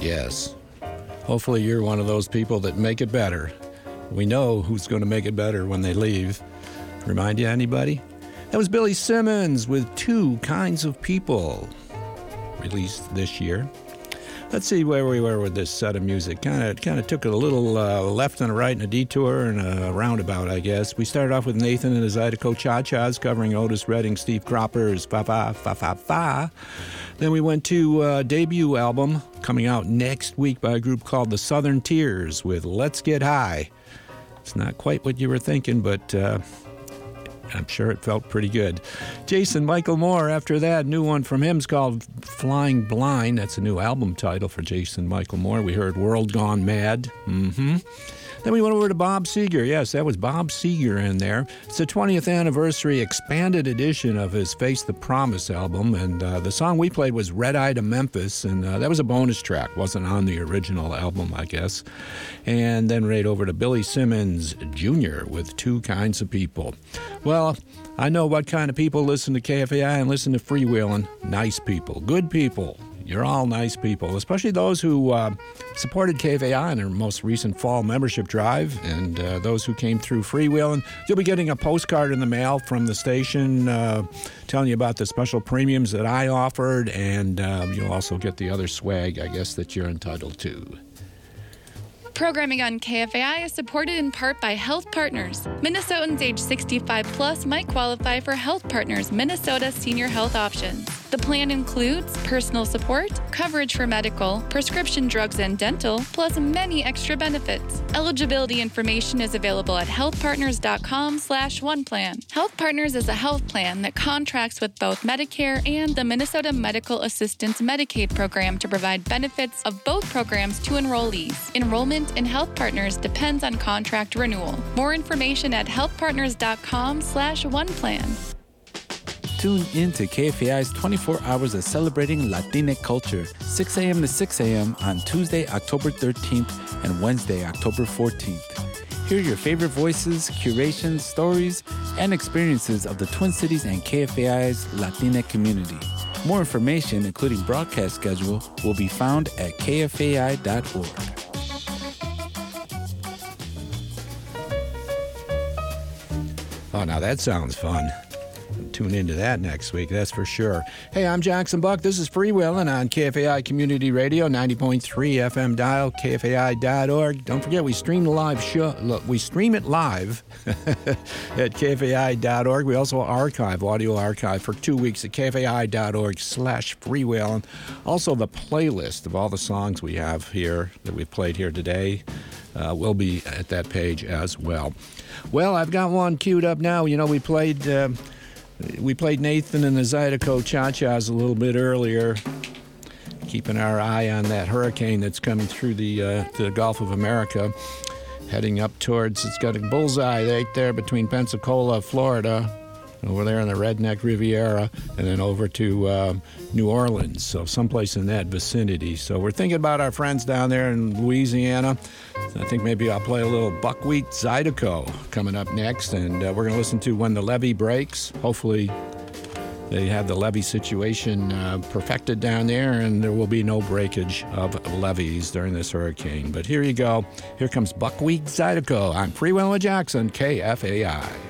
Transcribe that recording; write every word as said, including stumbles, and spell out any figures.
Yes. Hopefully you're one of those people that make it better. We know who's going to make it better when they leave. Remind you anybody? That was Billy Simmons with Two Kinds of People, released this year. Let's see where we were with this set of music. Kind of kind of took it a little uh, left and a right and a detour and a roundabout, I guess. We started off with Nathan and the Zydeco Cha-Chas covering Otis Redding, Steve Cropper's Fa Fa Fa Fa Fa. Then we went to a debut album coming out next week by a group called the Southern Tears with Let's Get High. It's not quite what you were thinking, but uh, I'm sure it felt pretty good. Jason Michael Moore, after that, new one from him is called Flying Blind. That's a new album title for Jason Michael Moore. We heard World Gone Mad. Mm-hmm. Then we went over to Bob Seger. Yes, that was Bob Seger in there. It's the twentieth anniversary expanded edition of his Face the Promise album, and uh, the song we played was Red Eye to Memphis, and uh, that was a bonus track. Wasn't on the original album, I guess. And then right over to Billy Simmons Junior with Two Kinds of People. Well, I know what kind of people listen to K F A I and listen to Freewheelin'. Nice people, good people. You're all nice people, especially those who uh, supported K F A I in their most recent fall membership drive, and uh, those who came through Freewheelin'. You'll be getting a postcard in the mail from the station uh, telling you about the special premiums that I offered, and uh, you'll also get the other swag, I guess, that you're entitled to. Programming on K F A I is supported in part by Health Partners. Minnesotans age sixty-five plus might qualify for Health Partners Minnesota Senior Health Options. The plan includes personal support, coverage for medical, prescription drugs and dental, plus many extra benefits. Eligibility information is available at healthpartners.com slash one plan. Health Partners is a health plan that contracts with both Medicare and the Minnesota Medical Assistance Medicaid program to provide benefits of both programs to enrollees. Enrollment in Health Partners depends on contract renewal. More information at healthpartners.com slash one plan. Tune in to K F A I's twenty-four hours of celebrating Latinx culture, six a.m. to six a.m. on Tuesday, October thirteenth and Wednesday, October fourteenth. Hear your favorite voices, curations, stories, and experiences of the Twin Cities and K F A I's Latinx community. More information, including broadcast schedule, will be found at k f a i dot org. Oh, now that sounds fun. Tune into that next week, that's for sure. Hey, I'm Jackson Buck. This is Freewheelin' on K F A I Community Radio, ninety point three F M dial, k f a i dot org. Don't forget, we stream the live show. Look, we stream it live at k f a i dot org. We also archive, audio archive, for two weeks at k f a i dot org slash freewheelin'. Also, the playlist of all the songs we have here that we've played here today uh, will be at that page as well. Well, I've got one queued up now. You know, we played... Uh, We played Nathan and the Zydeco Cha-Chas a little bit earlier, keeping our eye on that hurricane that's coming through the, uh, the Gulf of America, heading up towards, it's got a bullseye right there between Pensacola, Florida, over there in the Redneck Riviera, and then over to uh, New Orleans, so someplace in that vicinity. So we're thinking about our friends down there in Louisiana. I think maybe I'll play a little Buckwheat Zydeco coming up next, and uh, we're going to listen to When the Levee Breaks. Hopefully they have the levee situation uh, perfected down there, and there will be no breakage of levees during this hurricane. But here you go. Here comes Buckwheat Zydeco. I'm Freewheelin' with Jackson, K F A I.